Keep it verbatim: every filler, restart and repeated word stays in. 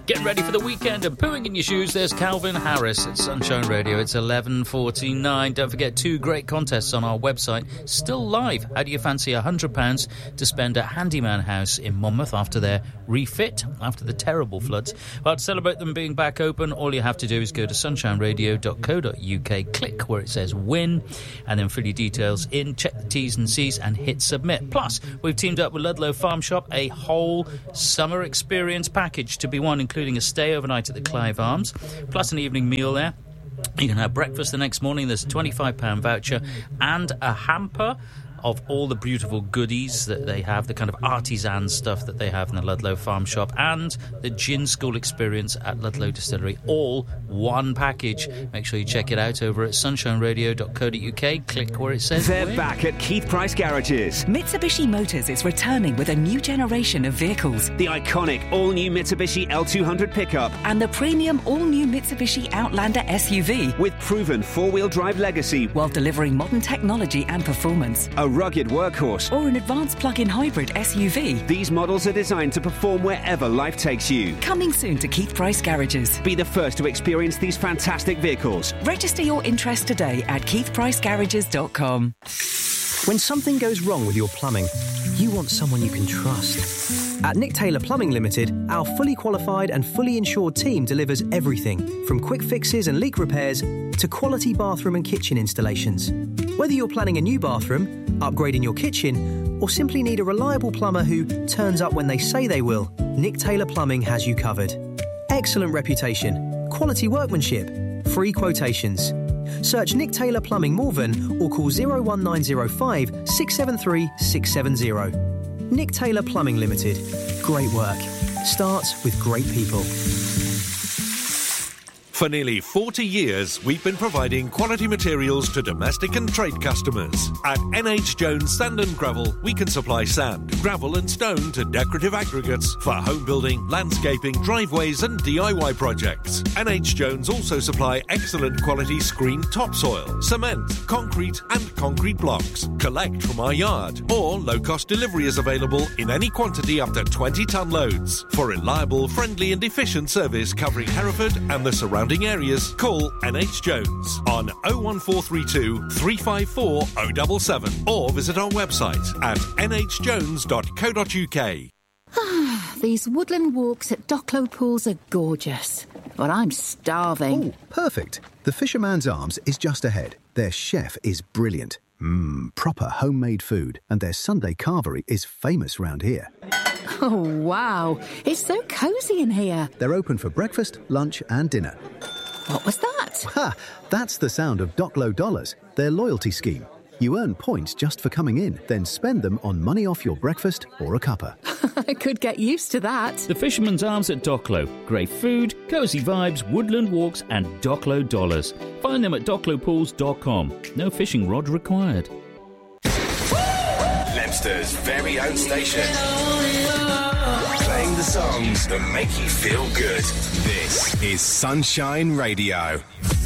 Getting ready for the weekend and pooing in your shoes, there's Calvin Harris at Sunshine Radio. It's eleven forty-nine. Don't forget, two great contests on our website, still live. How do you fancy one hundred pounds to spend at Handyman House in Monmouth after their refit, after the terrible floods? Well, to celebrate them being back open, all you have to do is go to sunshine radio dot co dot uk, click where it says win, and then fill your details in, check the T's and C's, and hit submit. Plus, we've teamed up with Ludlow Farm Shop, a whole summer experience package to be won, including including a stay overnight at the Clive Arms, plus an evening meal there. You can have breakfast the next morning. There's a twenty-five pound voucher and a hamper of all the beautiful goodies that they have, the kind of artisan stuff that they have in the Ludlow Farm Shop, and the gin school experience at Ludlow Distillery. All one package. Make sure you check it out over at sunshine radio dot co dot uk. Click where it says They're win. back at Keith Price Garages. Mitsubishi Motors is returning with a new generation of vehicles. The iconic all-new Mitsubishi L two hundred pickup. And the premium all-new Mitsubishi Outlander S U V. With proven four-wheel drive legacy. While delivering modern technology and performance. A rugged workhorse. Or an advanced plug-in hybrid S U V. These models are designed to perform wherever life takes you. Coming soon to Keith Price Garages. Be the first to experience these fantastic vehicles. Register your interest today at keith price garages dot com. When something goes wrong with your plumbing, you want someone you can trust. At Nick Taylor Plumbing Limited, our fully qualified and fully insured team delivers everything from quick fixes and leak repairs to quality bathroom and kitchen installations. Whether you're planning a new bathroom, upgrading your kitchen, or simply need a reliable plumber who turns up when they say they will, Nick Taylor Plumbing has you covered. Excellent reputation, quality workmanship, free quotations. Search Nick Taylor Plumbing Morven or call oh one nine oh five, six seven three, six seven oh. Nick Taylor Plumbing Limited. Great work. Starts with great people. For nearly forty years, we've been providing quality materials to domestic and trade customers. At N H Jones Sand and Gravel, we can supply sand, gravel and stone to decorative aggregates for home building, landscaping, driveways and D I Y projects. N H Jones also supply excellent quality screened topsoil, cement, concrete and concrete blocks. Collect from our yard, or low-cost delivery is available in any quantity up to twenty tonne loads. For reliable, friendly and efficient service covering Hereford and the surrounding areas, call N H Jones on oh one four three two, three five four, oh seven seven or visit our website at n h jones dot co dot uk. These woodland walks at Docklow Pools are gorgeous, but I'm starving. Oh, perfect. The Fisherman's Arms is just ahead. Their chef is brilliant. Mmm, proper homemade food, and their Sunday carvery is famous round here. Oh, wow. It's so cosy in here. They're open for breakfast, lunch and dinner. What was that? Ha! That's the sound of Docklow Dollars, their loyalty scheme. You earn points just for coming in, then spend them on money off your breakfast or a cuppa. I could get used to that. The Fisherman's Arms at Docklow. Great food, cosy vibes, woodland walks and Docklow dollars. Find them at docklow pools dot com. No fishing rod required. Leicesters's very own station. Playing the songs that make you feel good. This is Sunshine Radio.